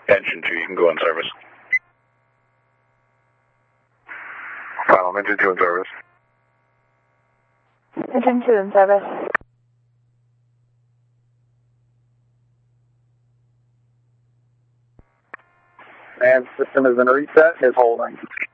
Engine 2, you can go in service. Engine 2 in service. Engine 2 in service. And system has been reset, is holding.